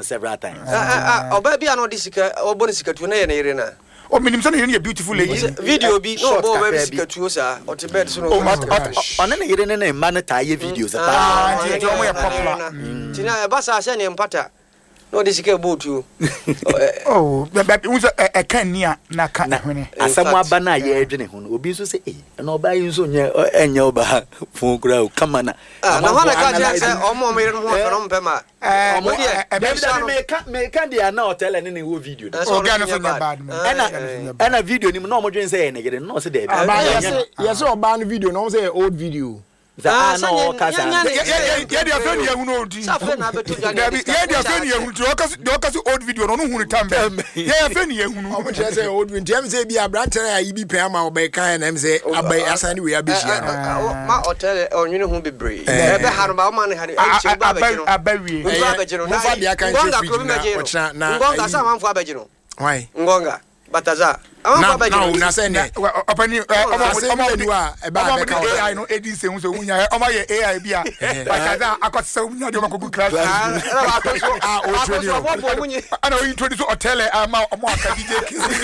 no several times. Obabi ano disika oboni sika tu na ye na yere na. O minim say na beautiful lady. Video bi no obabi sika tu sa o te bed so no. Ona na yere na ma na taye videos pa. Nti o mo ye popular. Tina ba sa se ne mpata. No disika botu. Oh, but we a can near na kan hwene. Asamu aba na ye adwene ho no. Obi so say na oba yi so nye enya oba fon kura o kama na. Na hona ka je say omo mere ho no mpema. Me can dia na hotel and in wo video. Organ for bad. And video ni no mo dwen say na yere no say dey. Yes oba no video no say old video. Za no kasa. Ye dia fe ni ehunu odi. Safe na beto jani. Ye dia fe ni ehunu to okasi old video no hunu tambe. Ye fe ni ehunu. Omo che say old video. Dem say bi abrantare ayi bi pen ama obai kan na em say abai asani we abehia no. Ma hotel onwene hu bebre. Ebe haru ba o ma ne haru. Abawie. Abejiro na. Fa dia kan che na. Ngonga sa manfo abejiro. Why? Ngonga. Bataza. Na say ne. Opani omo diwa e ba be kan. AI no edi se hu so hunya. Omo ye AI bia. Bataza akotse hunya de makogu class. O training. Ana o introduce hotel ama omo akadije.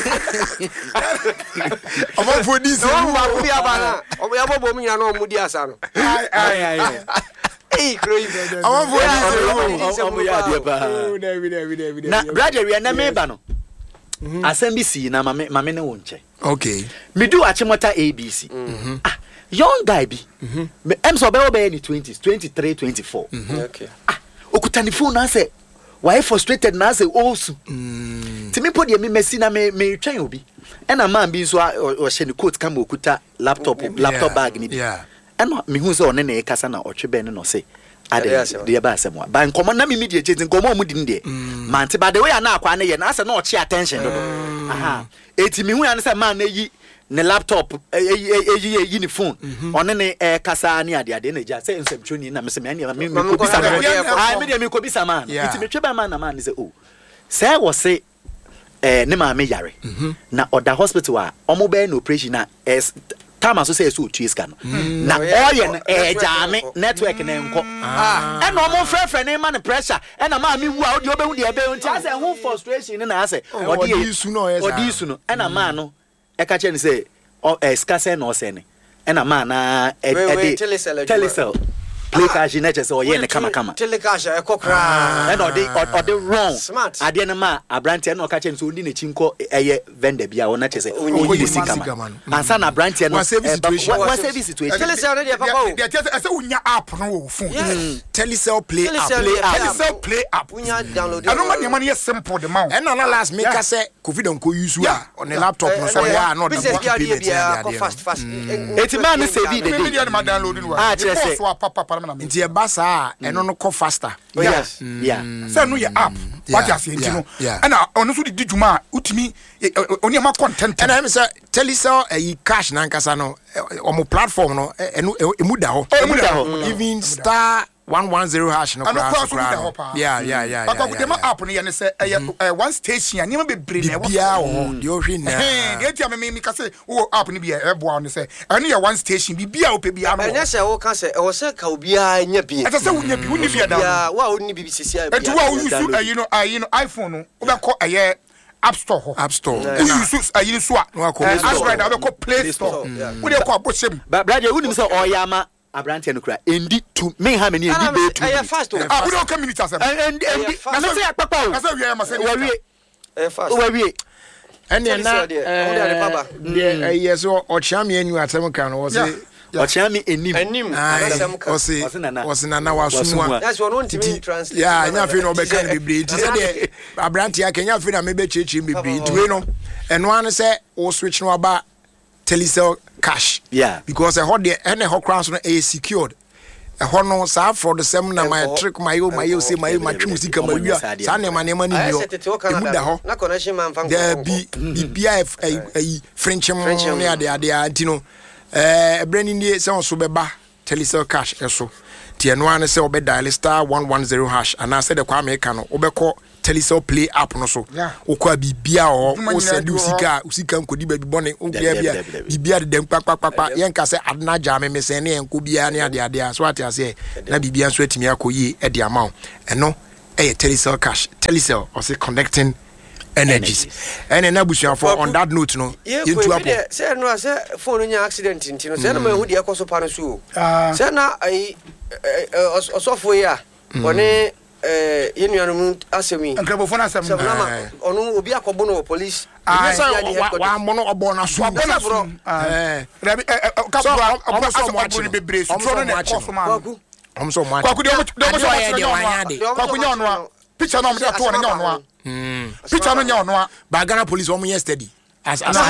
Omo for this. No ma ku bia ba na. Omo ya bobo mu nyina no omudi asa no. Ai. Hey, crazy. Omo for this. Omo ya dia ba. Na brother we na me ba no. Asembisi na mame ne wonche. Okay. Me do achimota ABC. Young guy bi. Em so be in 20s, 23, 24. Okay. Okuta ni phone na say why frustrated na say osu. Ti me podi me mesi na me twen obi. E na man bi so o hye ni coat kam okuta laptop bag ni bi. Yeah. And me hu say one na e kasa na otwe ben no say ade de ba asem wa ba nkomo na me media chase nkomo mu din de man te ba de we na akwa na ye na ase na ochi attention do aha eti me hu ya na say man na yi ne laptop yi ni phone one ne kasa ni ade na ja say nsɛmtwoni na me se me ko bisa me ko bisa man eti me twe ba man na man say oh say wo say ne ma me yare na oda hospital a omo be na operation na Tama so say so tuiska no na oye jame network na enko e no mo frefre ne man pressure e na ma mi wu a odi obehu de ebe nti ase hu frustration na ase odi isu no e na ma no e ka che ni say skase na ose ne e na ma na telecell play cash na che say oye ne kama telecash e kokra e no odi wrong smart ade na ma abrante na o ka che so ndi ne chinko eye vendor bia wona che say oyi sikama ansa na abrante no what service situation telecell ready papa o de ase unya app no wo phone telecell play app unya download I don't want the money simple the mount and na last make us say covid on ko use on the laptop no so ya no the fast eti man say be the day ma download no say so papa nti e ba sa eno no ko faster yes say no your app what you say no and ono so di djuma utimi oni ma content and I say telecell cash na nkasa no omo platform no emu da ho even star 110 hash no yeah but the app no ye say one station ani ma be bre na bia ho de o hwe na e tia me ka say o app ni bia e boa no say ani ya one station bia o pe bia no enya say o ka say o say ka obia nya bia ata say wonya bi woni bia da wa oni bi sisi bia etu wa use you know iPhone no o be ko App Store. Who use you so Android na be ko Play Store. Who dey ko aboshem. But brother, who nim say oyama abrante no kra endi to me ha me ni endi be to. I fast o. We don community as. And na say akpapa o. Na say we am say we fast. We and na yes o ocham enu atem kan o say ochami enim was na wasumwa that's one ntimi translate yeah nya fe no be kan bebre ti say de abrante ya kenya fe na me be chechi bebre ti we no eno an say o switch no aba telecell cash because ho de ene ho cross no is secured e ho no sa for the same na my trick my say my musika ma wia sa ne ma ni yo emu da ho na connection man fan there BPF French ne ade antino Branding the sound so beba telecell cash eso tie no an say obe dial star 110 hash and I said the kwa make no obeko telecell play app no so okwa bibia o send usika nkodi ba bibone bia bibia de kpakpakpa yenka say adna jame me say ne enko bia ne ade so ate ase na bibia so atimi akoyi e de amount eno Telecel Cash. Telecel also connecting energies. And then for on that note, no. Say no, say phone in accident. Say no, who the cost of panasu. Say na I software. One Union Assemi. And Crabophone Assemi. Onu Obia Kobono police. One mono or bonus. I'm so much. Picture no picture no Bagana police almost yesterday. As Obi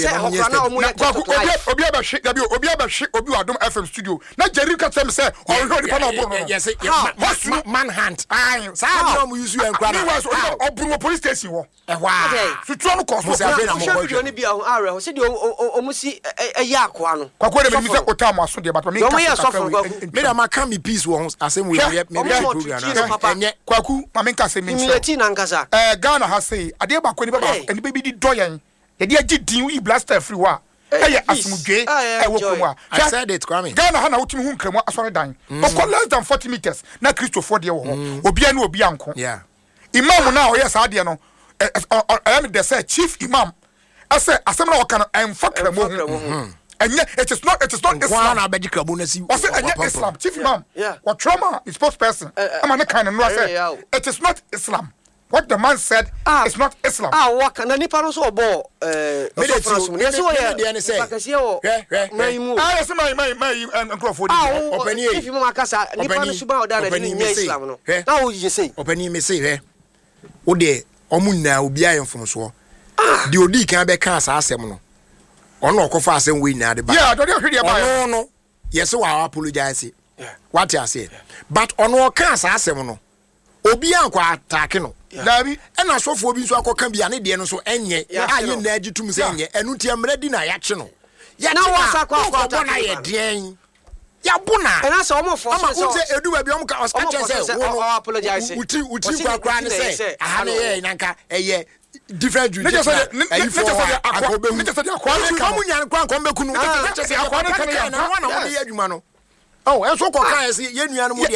Adom FM studio. Na Jerry ka tell me say yes manhunt. Some use you and Obrumo police station wo. So try no cost. Say be on say omusi eyakoa no. Kwako dem say otam aso de but me da maka me peace wo asem we program enye kwaku ma me nka say me Ghana ha say ade ba kwani baba eni be bi di doyen yedi agidin yi blaster free wa eye asumdwe ewo komwa I said it Kwame Ghana ha na wotimi hu nkramo asore dan okọ less than 40 meters na Christopher de wo ho obia na obia nko yeah imam na oyɛ saa de no I am the say chief imam ase asem na wɔka no emfa kramo enye it is not Islam na abeji kramo na si ose enye Islam chief imam what trauma is spokesperson am na kind no say it is not Islam. What the man said is not Islam. What na nipa no so obo France yes so yeah dey say maimu yes my microphone openi if you makasa nipa no suba oda na ni Islam no na wo you say openi me say wo de omunna obi ayemfom so de odi kan be kan asa asem no ono okofa asem we na de ba yeah do dey hwe dey ba no yes we apologize what you say but ono kan asa asem no obi ankwa attack no dabi ena sofo obi nso akoka bia ne de no so enye aye na agitum se enye enu ti amredi na ya che no ya na wasa kwa na ye den ya bona ena so omo for so edu ba bi omo ka oska che wo apologize uti kwa ne se aha ne ye nanka eye different juju ne just akwa ne just akwa mu nyan kwa nko mbekunu ne just akwa ne kan ya na wo de adwuma no oh enso ko kan ese ye nua no mu de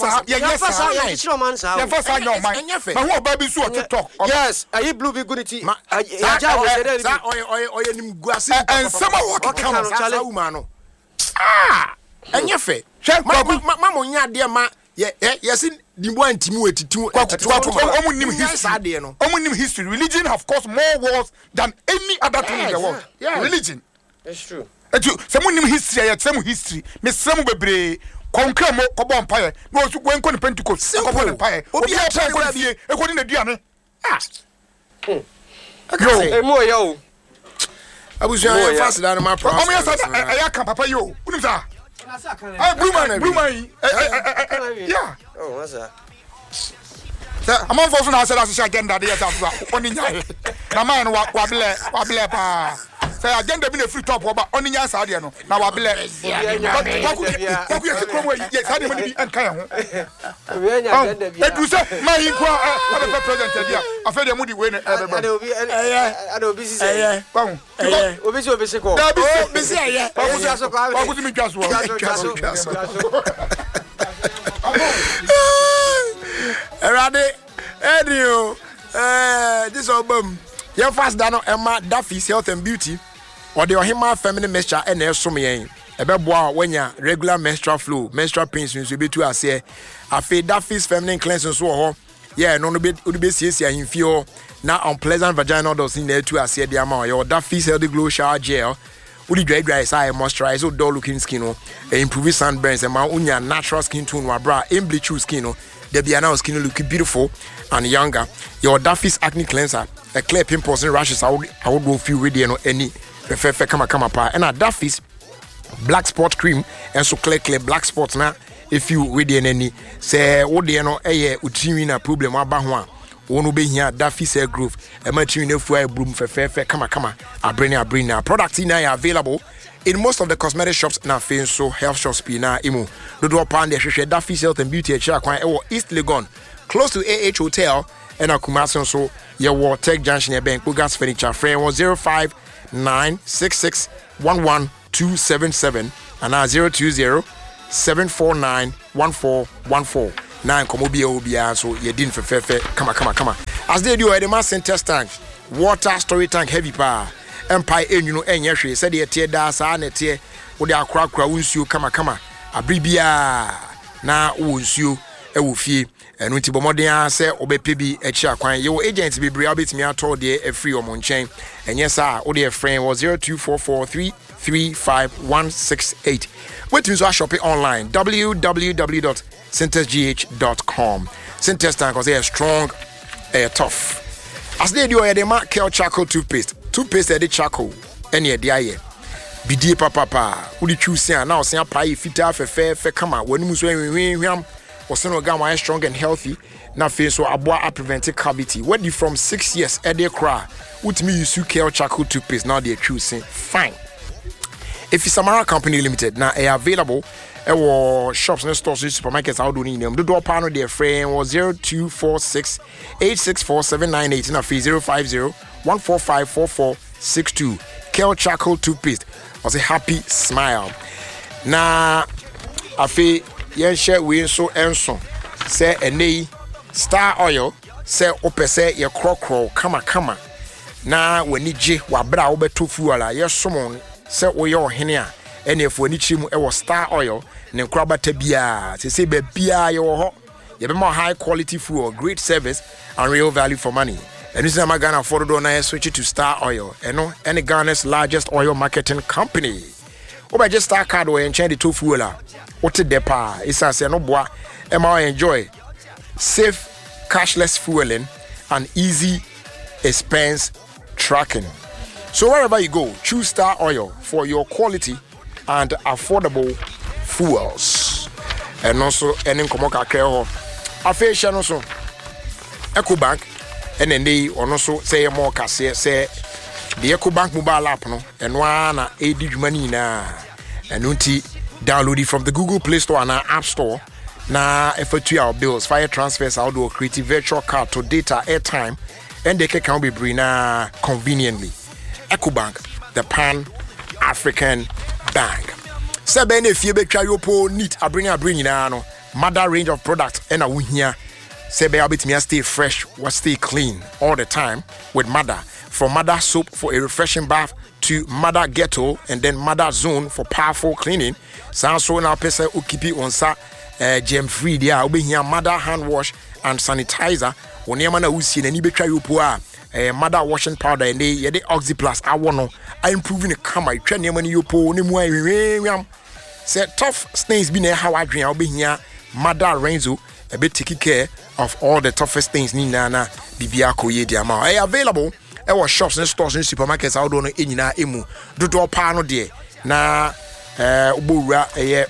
ma ho ba bi so o TikTok yes ayi blue be goodity ja wo de sa oye nim guase en sama wo kan sa woman no enye fe ma mo nya de ma yes dimbo antimi wetitu omunim history omunim history religion have caused more wars than any other thing in the world religion it's true someone nim history ya tsemu history me sremu bebre konkra mo kobo empire no so gwenko ni Pentecost kobo empire obi a try ko fie ekodi na duane yo mo yo abusu ya fast da ma pro o me yasa ya kan papa yo unim sa blue man yeah oh what's that among for na say that agenda dey yasa oni nya na man wa ble pa say agenda bi na free top oba oni nya sa de no na wa ble kwaku ye kromo ye sa de mo bi enka ho we nya agenda bi edu say man yi kwa aba president dia afa de mo di we na ada obi si say kwaku obi si ko obi si eye kwaku si aso kwaku si mi twaso Erade Edio this album your fast dano Emma Duffy's Health and Beauty or the Ohima Feminine Mixture and some yen ebeboa wenya regular menstrual flow menstrual pains nso be to ase afi Duffy's Feminine Cleansing so ho yeah no be siesia himfio na unpleasant vaginal odors in there to ase the amount your Duffy's Healthy Glow Shower Gel udi dry say moisturize so dull looking skin no improve sunburns and ma unya natural skin tone wa bra in bleach skin no there be now skin look beautiful and younger your Duffy's acne cleanser a clear pimples and rashes I would go feel ready no any fefe kama pa and a Duffy's black spot cream and so clear black spots na if you ready any say what dey no eh utimi na problem aba ho a wonu be hia Duffy's hair growth e ma timi na fu ai bloom fefe kama abreni na product in are available in most of the cosmetic shops na fin so health shops be na imu dodo pan de hwehwe Duffy's Health and Beauty e kwan e wo East Legon close to AH Hotel and Kumasi so ye wo Tech Junction e bank Gas Furniture frame 05966112277 and 02074911414 na nkomo bia obia so ye din fefefe kama as they do the mass center tank water storage tank heavy pa empire enyuno enye hwe said ye tie da sa na tie wo de akra wonsuo kama abribia na wonsuo e wo fie enu nti bomoden a se obepe bi echi akwan ye wo agent bi bria obetimi ato de e free omo nchen enye sa wo de friend was 0244335168 wetin so shop online www.centersgh.com Centers tank was a strong tough as they do the mark Kel charcoal toothpaste the charcoal any the aye bidie papa wo de choose na o se apply fita fe kama wani muso hwam was no ga one strong and healthy na face so aboa prevent cavity ready from 6 years e dey cry utimi use Kel charcoal toothpaste now they choose fine if it's Samara Company Limited now available shops and stores supermarkets out doing them. The door panel their frame was 0246 864 and 050 1454462. Kel charcoal toothpaste was a happy smile. Na afi yen share we so enso say ene star oil say opese ye krokro kama na wani je wabra wo beto fuala ye somon say oyo hene a ene efo ani chimu e wo star oil ne nkrabata bia se be bia ye wo ho ye be more high quality fuel, great service and real value for money. And this is Ghana for do na switch to Star Oil any Ghana's largest oil marketing company. Oba just Star card we enche the two fuel what the pa isa say no boa e ma enjoy safe cashless fueling and easy expense tracking. So wherever you go, choose Star Oil for your quality and affordable fuels. And also any komoka kreo afeisha no so EcoBank and then they also say more kase say the EcoBank mobile app no and one edi money na and unti download it from the Google Play Store and App Store na for 2 hour bills, fire transfers, outdoor creative virtual card to data airtime and they can be bring na conveniently. EcoBank, the Pan African Bank. Sebene fie betwa yopo neat abring na no mother range of products and a wuhia sebe abitimi stay fresh or stay clean all the time with mother, from mother soap for a refreshing bath to mother ghetto and then mother zone for powerful cleaning. Sound so na pesa ukipi onsa gem free dia obehia mother hand wash and sanitizer woniama na usi na ni betwa yopo a mother washing powder and they the Oxyplus awono I improving the camera twa niama ni yopo ne mu anwem say tough stains bi na how adwen obehia mother Renzo a bit take care of all the toughest things ni na bibia koye dia ma available our shops and stores and supermarkets out on enyina emu dodo pa no de na obowura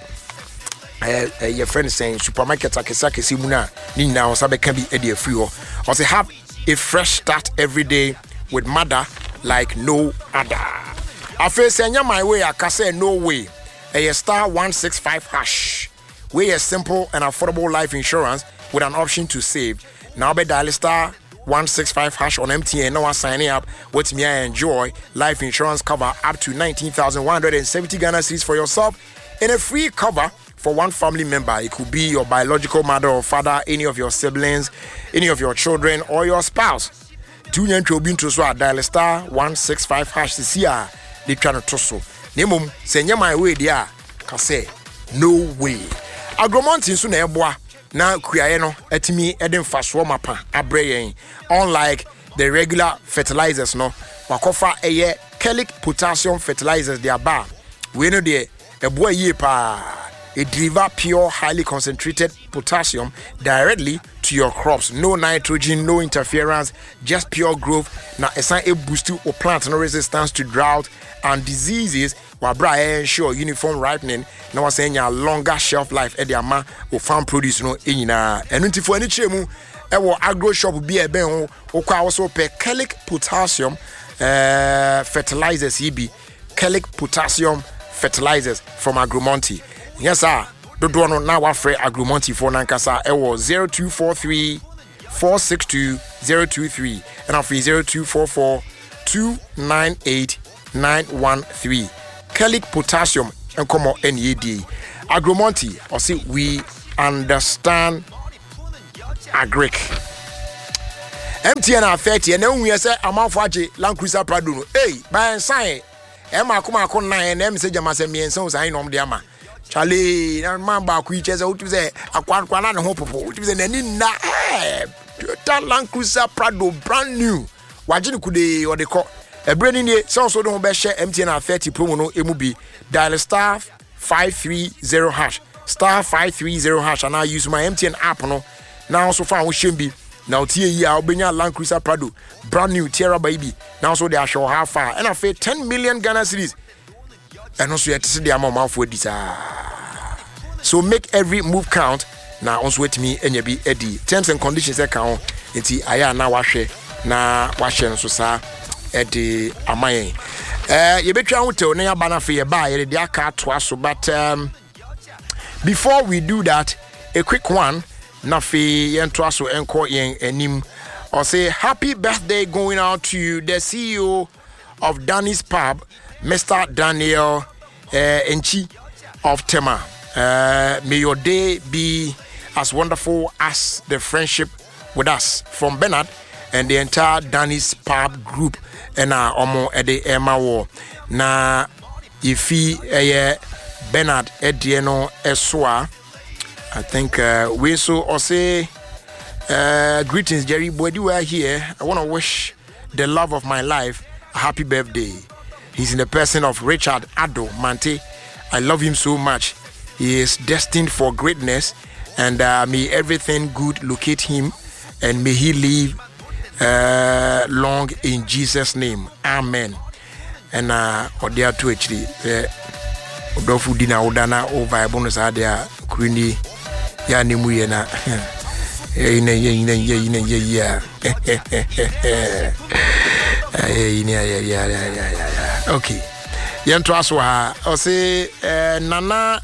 your friend saying supermarket akesakesi mu na ni na o sabe kan bi e de free ho or say have a fresh start every day with mother like no other. I feel say my way I can say no way a star 165 hash where a simple and affordable life insurance with an option to save. Now be dial star 165 hash on MTN. Now signing up with me I enjoy life insurance cover up to 19,170 Ghana cedis for yourself and a free cover for one family member. It could be your biological mother or father, any of your siblings, any of your children or your spouse. Junior Trobin so dial star 165 hash this year. They trying to so. Nemum senya my way there. Can say no way. Agromontin so na eboa na kuaye no etimi eden faso mapa abreye unlike the regular fertilizers no wakofa eye chelic potassium fertilizers they aba we know the eboa ye pa it deliver pure highly concentrated potassium directly to your crops, no nitrogen, no interference, just pure growth. Now esan e boost your plant no resistance to drought and diseases while bra ensure uniform ripening. Now was saying a longer shelf life at the ama or farm produce no enyina enu for any chemu e wo agro shop bi e ben ho okwa also per chelic potassium fertilizers be chelic potassium fertilizers from Agromonti. Yes sir, dodo no na wa free Agromonti for nankasa e wo 0243 462 023 and after 0244 298 913. Chelic potassium and come on NAD. Agromonti or say we understand Agric. MTN are 30 and then we say Amafaji Land Cruiser Prado. Hey, by sign. Emma Kuma Kon 9 and say Jamasa me and so I know the Ama. Charlie, and Mamba creatures out to say a Quanquana and Hope, which is an Nina. Toyota Land Cruiser Prado, brand new. Wajin could they or the call a brand new so don't be share MTN are 30 promo no MB. Dial star 530 hash. Star 530 hash and I use my MTN app no. Now so far we shouldn't be. Now TAE Albania Land Cruiser Prado, brand new Tierra baby. Now so they are show how far and I pay 10 million Ghana cedis. And also you see the amount for this. So make every move count. Now also with me and you be Eddie. Terms and conditions account. Inti aya na washe na so sa Eddie amaye. You be trying to tell na bana for your buy the aka twaso but before we do that, a quick one. Nafi Yentwaso Enko Yen Enim or say happy birthday going out to you, the CEO of Danny's Pub, Mr. Daniel Enchi of Tema. May your day be as wonderful as the friendship with us from Bernard and the entire Danny's Pub group and Omo Ede Emma War. Na ifi Bernard Edieno Eswa. I think we so or say greetings, Jerry. Boy, you are here. I want to wish the love of my life a happy birthday. He's in the person of Richard Ado Mante. I love him so much. He is destined for greatness, and may everything good locate him, and may he live long in Jesus' name. Amen. And there to actually Odofu Dina Odana over bonus idea Kuni. Ya ni muye na okay yento aso ha o say nana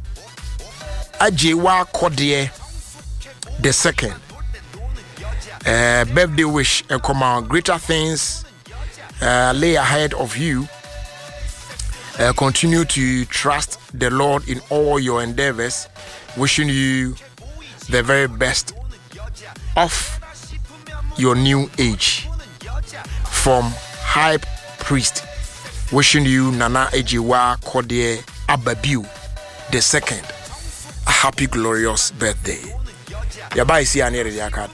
ajewa kodie the second birthday wish and come on greater things lay ahead of you. Continue to trust the Lord in all your endeavors. Wishing you the very best of your new age. From Hype Priest, wishing you Nana Ejiwa Kodie Ababiu the second a happy glorious birthday. Yabai si anere yakatu.